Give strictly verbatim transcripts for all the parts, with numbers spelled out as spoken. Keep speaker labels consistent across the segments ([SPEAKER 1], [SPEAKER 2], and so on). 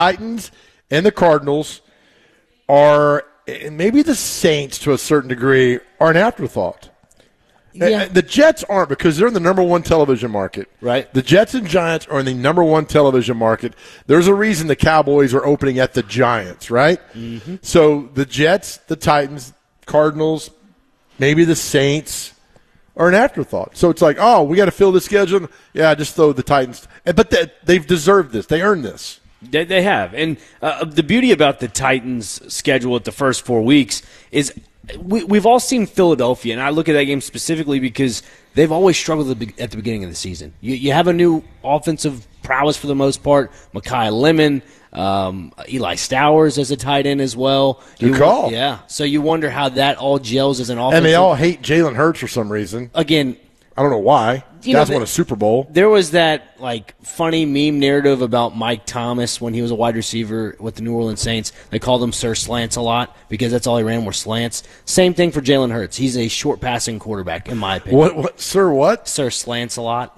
[SPEAKER 1] Titans and the Cardinals are, and maybe the Saints to a certain degree, are an afterthought.
[SPEAKER 2] Yeah.
[SPEAKER 1] The Jets aren't, because they're in the number one television market.
[SPEAKER 2] Right.
[SPEAKER 1] The Jets and Giants are in the number one television market. There's a reason the Cowboys are opening at the Giants, right?
[SPEAKER 2] Mm-hmm.
[SPEAKER 1] So the Jets, the Titans, Cardinals, maybe the Saints are an afterthought. So it's like, oh, we got to fill the schedule. Yeah, just throw the Titans. But they, they've deserved this. They earned this.
[SPEAKER 3] They, they have. And uh, the beauty about the Titans' schedule at the first four weeks is we, we've all seen Philadelphia, and I look at that game specifically because they've always struggled at the, at the beginning of the season. You, you have a new offensive prowess for the most part, Mekhi Lemon, um, Eli Stowers as a tight end as well.
[SPEAKER 1] Good
[SPEAKER 3] you,
[SPEAKER 1] call.
[SPEAKER 3] Yeah. So you wonder how that all gels as an offensive.
[SPEAKER 1] And they all hate Jalen Hurts for some reason.
[SPEAKER 3] Again,
[SPEAKER 1] I don't know why.
[SPEAKER 3] You
[SPEAKER 1] Guys
[SPEAKER 3] know,
[SPEAKER 1] won a Super Bowl.
[SPEAKER 3] There was that like funny meme narrative about Mike Thomas when he was a wide receiver with the New Orleans Saints. They called him Sir Slants a lot because that's all he ran were slants. Same thing for Jalen Hurts. He's a short passing quarterback, in my opinion.
[SPEAKER 1] What? What? Sir, what?
[SPEAKER 3] Sir Slants a lot.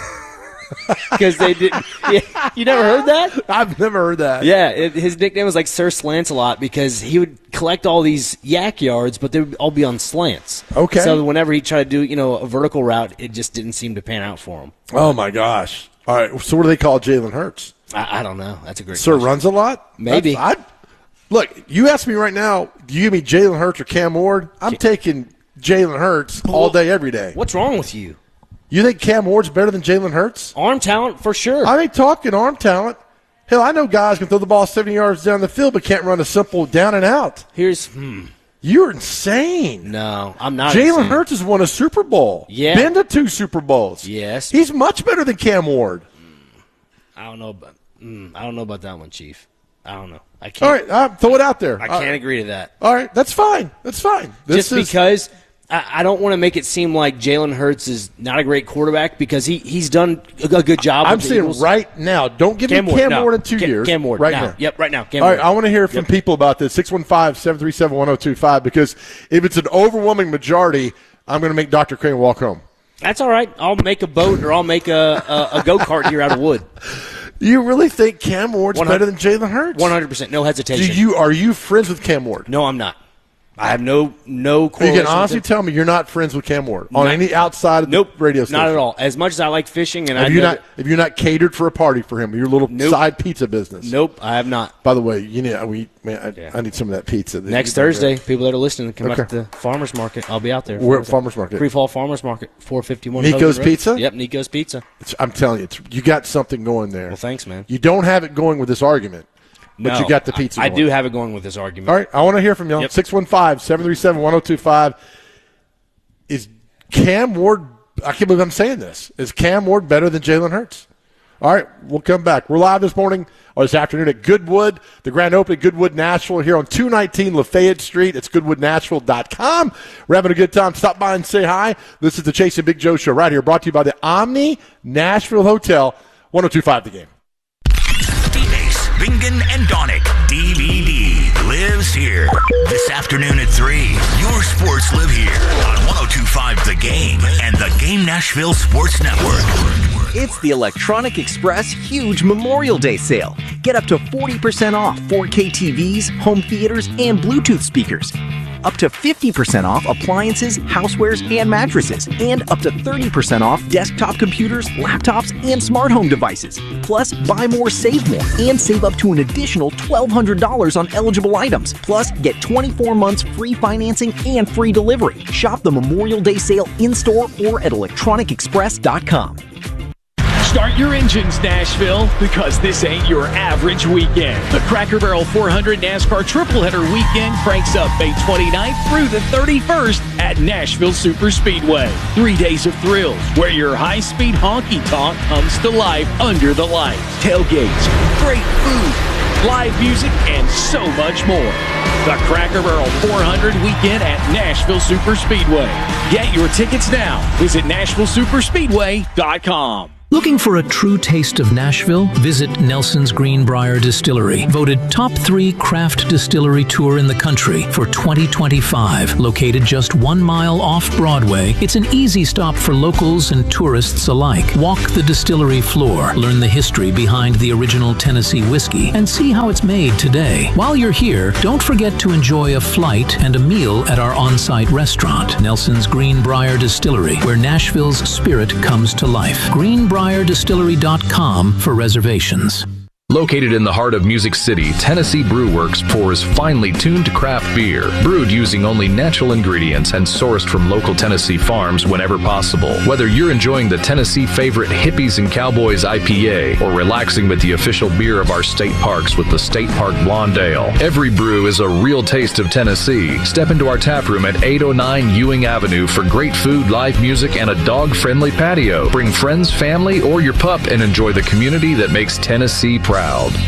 [SPEAKER 3] Because they didn't. Yeah, you never heard that?
[SPEAKER 1] I've never heard that.
[SPEAKER 3] Yeah, it, his nickname was like Sir Slants a lot because he would collect all these yak yards, but they would all be on slants.
[SPEAKER 1] Okay.
[SPEAKER 3] So whenever he tried to do, you know, a vertical route, it just didn't seem to pan out for him.
[SPEAKER 1] Oh my gosh! All right. So what do they call Jalen Hurts?
[SPEAKER 3] I, I don't know. That's a great.
[SPEAKER 1] Sir
[SPEAKER 3] question.
[SPEAKER 1] runs a lot.
[SPEAKER 3] Maybe.
[SPEAKER 1] I look. You ask me right now. Do you give me Jalen Hurts or Cam Ward? I'm taking Jalen Hurts all day, every day.
[SPEAKER 3] What's wrong with you?
[SPEAKER 1] You think Cam Ward's better than Jalen Hurts?
[SPEAKER 3] Arm talent for sure.
[SPEAKER 1] I ain't talking arm talent. Hell, I know guys can throw the ball seventy yards down the field but can't run a simple down and out.
[SPEAKER 3] Here's hmm.
[SPEAKER 1] You're insane.
[SPEAKER 3] No, I'm not.
[SPEAKER 1] Jalen
[SPEAKER 3] insane.
[SPEAKER 1] Hurts has won a Super Bowl.
[SPEAKER 3] Yeah.
[SPEAKER 1] Been to two Super Bowls.
[SPEAKER 3] Yes.
[SPEAKER 1] He's much better than Cam Ward.
[SPEAKER 3] I don't know about. Mm, I don't know about that one, Chief. I don't know. I can't.
[SPEAKER 1] All right, uh, throw it out there.
[SPEAKER 3] I
[SPEAKER 1] Uh,
[SPEAKER 3] can't agree to that.
[SPEAKER 1] All right, that's fine. That's fine. This
[SPEAKER 3] Just
[SPEAKER 1] is,
[SPEAKER 3] because I, I don't want to make it seem like Jalen Hurts is not a great quarterback because he, he's done a, a good job.
[SPEAKER 1] I'm
[SPEAKER 3] with the
[SPEAKER 1] saying
[SPEAKER 3] Eagles.
[SPEAKER 1] right now. Don't give
[SPEAKER 3] Cam
[SPEAKER 1] me
[SPEAKER 3] Ward,
[SPEAKER 1] Cam
[SPEAKER 3] no.
[SPEAKER 1] Ward in two
[SPEAKER 3] Cam,
[SPEAKER 1] years.
[SPEAKER 3] Cam Ward,
[SPEAKER 1] right
[SPEAKER 3] now.
[SPEAKER 1] now.
[SPEAKER 3] Yep, right now. Cam
[SPEAKER 1] All
[SPEAKER 3] Ward.
[SPEAKER 1] right, I want to hear from
[SPEAKER 3] Yep.
[SPEAKER 1] people about this. six one five, seven three seven, one oh two five because if it's an overwhelming majority, I'm going to make Doctor Crane walk home.
[SPEAKER 3] That's all right. I'll make a boat or I'll make a, a, a go-kart here out of wood.
[SPEAKER 1] You really think Cam Ward's
[SPEAKER 3] one hundred
[SPEAKER 1] better than Jalen Hurts?
[SPEAKER 3] one hundred percent. No hesitation.
[SPEAKER 1] Do you are you friends with Cam Ward?
[SPEAKER 3] No, I'm not. I have no no
[SPEAKER 1] You
[SPEAKER 3] correlation.
[SPEAKER 1] can honestly
[SPEAKER 3] with
[SPEAKER 1] tell me you're not friends with Cam Ward on
[SPEAKER 3] Not-
[SPEAKER 1] any outside of the
[SPEAKER 3] Nope,
[SPEAKER 1] radio station.
[SPEAKER 3] not at all. As much as I like fishing, and I
[SPEAKER 1] Have you
[SPEAKER 3] know
[SPEAKER 1] not? Have you not catered for a party for him? Your little
[SPEAKER 3] Nope.
[SPEAKER 1] side pizza business.
[SPEAKER 3] that- nope, I have not.
[SPEAKER 1] By the way, you know we man, I,
[SPEAKER 3] Yeah.
[SPEAKER 1] I need some of that pizza.
[SPEAKER 3] Next Thursday, people that are listening, come
[SPEAKER 1] Okay.
[SPEAKER 3] out to the farmers market. I'll be out there.
[SPEAKER 1] We're at Farmers Market.
[SPEAKER 3] Free Fall Farmers Market, four fifty-one.
[SPEAKER 1] Nico's
[SPEAKER 3] Hogan Road.
[SPEAKER 1] Pizza?
[SPEAKER 3] Yep, Nico's Pizza.
[SPEAKER 1] It's- I'm telling you, it's, you got something going there.
[SPEAKER 3] Well, thanks, man.
[SPEAKER 1] You don't have it going with this argument, but
[SPEAKER 3] No,
[SPEAKER 1] you got the pizza.
[SPEAKER 3] I, I
[SPEAKER 1] going.
[SPEAKER 3] do have it going with this argument.
[SPEAKER 1] All right, I want to hear from y'all.
[SPEAKER 3] Yep.
[SPEAKER 1] six one five, seven three seven, one oh two five. Is Cam Ward, I can't believe I'm saying this, is Cam Ward better than Jalen Hurts? All right, we'll come back. We're live this morning or this afternoon at Goodwood, the grand opening, Goodwood Nashville, here on two nineteen Lafayette Street. It's goodwood nashville dot com. We're having a good time. Stop by and say hi. This is the Chase and Big Joe Show right here, brought to you by the Omni Nashville Hotel, one oh two five The Game.
[SPEAKER 4] D-Base, Bingen, and Donick. D V D lives here. This afternoon at three, your sports live here on one oh two five The Game and the Game Nashville Sports Network.
[SPEAKER 5] It's the Electronic Express Huge Memorial Day Sale. Get up to forty percent off four K T Vs, home theaters, and Bluetooth speakers. Up to fifty percent off appliances, housewares, and mattresses. And up to thirty percent off desktop computers, laptops, and smart home devices. Plus, buy more, save more, and save up to an additional twelve hundred dollars on eligible items. Plus, get twenty-four months free financing and free delivery. Shop the Memorial Day Sale in-store or at electronic express dot com.
[SPEAKER 6] Start your engines, Nashville, because this ain't your average weekend. The Cracker Barrel four hundred NASCAR Triple Header Weekend cranks up May twenty-ninth through the thirty-first at Nashville Super Speedway. Three days of thrills where your high-speed honky-tonk comes to life under the lights. Tailgates, great food, live music, and so much more. The Cracker Barrel four hundred Weekend at Nashville Super Speedway. Get your tickets now. Visit nashville super speedway dot com.
[SPEAKER 2] Looking for a true taste of Nashville? Visit Nelson's Greenbrier Distillery, voted top three craft distillery tour in the country for twenty twenty-five. Located just one mile off Broadway, it's an easy stop for locals and tourists alike. Walk the distillery floor, learn the history behind the original Tennessee whiskey, and see how it's made today. While you're here, don't forget to enjoy a flight and a meal at our on-site restaurant, Nelson's Greenbrier Distillery, where Nashville's spirit comes to life. Greenbrier Distillery dot com for reservations.
[SPEAKER 7] Located in the heart of Music City, Tennessee Brew Works pours finely tuned craft beer, brewed using only natural ingredients and sourced from local Tennessee farms whenever possible. Whether you're enjoying the Tennessee favorite Hippies and Cowboys I P A or relaxing with the official beer of our state parks with the State Park Blonde Ale, every brew is a real taste of Tennessee. Step into our tap room at eight oh nine Ewing Avenue for great food, live music, and a dog-friendly patio. Bring friends, family, or your pup and enjoy the community that makes Tennessee proud.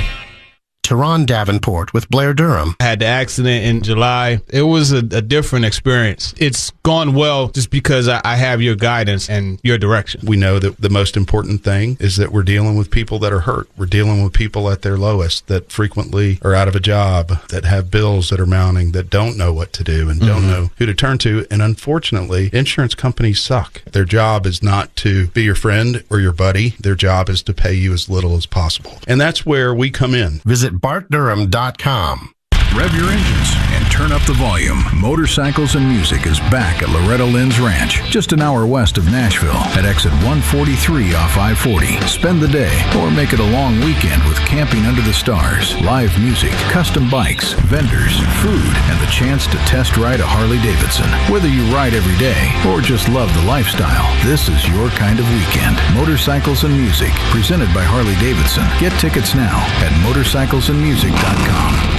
[SPEAKER 8] Teron Davenport with Blair Durham.
[SPEAKER 9] I had the accident in July. It was a, a different experience. It's gone well just because I, I have your guidance and your direction.
[SPEAKER 10] We know that the most important thing is that we're dealing with people that are hurt. We're dealing with people at their lowest that frequently are out of a job, that have bills that are mounting, that don't know what to do and mm-hmm. don't know who to turn to. And unfortunately, insurance companies suck. Their job is not to be your friend or your buddy. Their job is to pay you as little as possible. And that's where we come in.
[SPEAKER 8] Visit Bart Durham dot com.
[SPEAKER 11] Rev your engines and turn up the volume. Motorcycles and Music is back at Loretta Lynn's Ranch, just an hour west of Nashville at exit one forty-three off I forty. Spend the day or make it a long weekend with camping under the stars, live music, custom bikes, vendors, food, and the chance to test ride a Harley Davidson. Whether you ride every day or just love the lifestyle, this is your kind of weekend. Motorcycles and Music, presented by Harley Davidson. Get tickets now at motorcycles and music dot com.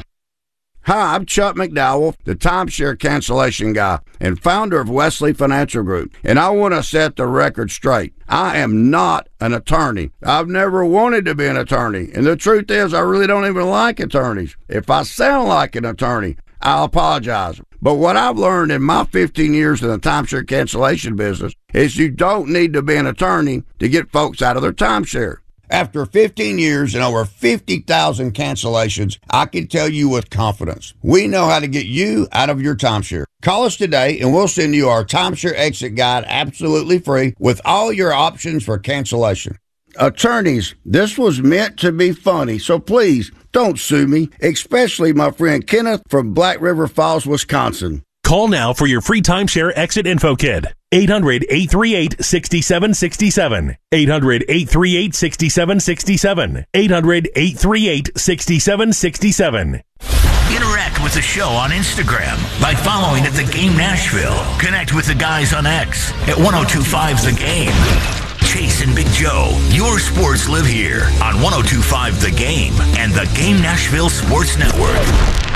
[SPEAKER 12] Hi, I'm Chuck McDowell, the timeshare cancellation guy and founder of Wesley Financial Group, and I want to set the record straight. I am not an attorney. I've never wanted to be an attorney, and the truth is I really don't even like attorneys. If I sound like an attorney, I'll apologize. But what I've learned in my fifteen years in the timeshare cancellation business is you don't need to be an attorney to get folks out of their timeshare. After fifteen years and over fifty thousand cancellations, I can tell you with confidence, we know how to get you out of your timeshare. Call us today and we'll send you our timeshare exit guide absolutely free with all your options for cancellation. Attorneys, this was meant to be funny, so please don't sue me, especially my friend Kenneth from Black River Falls, Wisconsin.
[SPEAKER 13] Call now for your free timeshare exit info kit. eight hundred, eight three eight, six seven six seven. eight hundred, eight three eight, six seven six seven. eight hundred, eight three eight, six seven six seven.
[SPEAKER 4] Interact with the show on Instagram by following at The Game Nashville. Connect with the guys on X at ten twenty-five The Game. Chase and Big Joe, your sports live here on ten twenty-five The Game and the Game Nashville Sports Network.